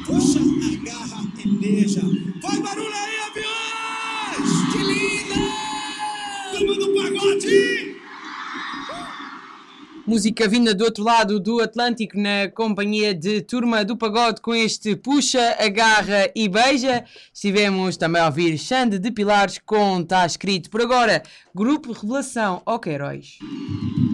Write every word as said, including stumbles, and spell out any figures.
Puxa, agarra e beija. Faz barulho aí, aviões! Que linda! Turma do pagode! Música vinda do outro lado do Atlântico na companhia de Turma do Pagode com este Puxa, Agarra e Beija. Estivemos também a ouvir Xande de Pilares com Tá Escrito. Por agora, Grupo Revelação, ok, heróis.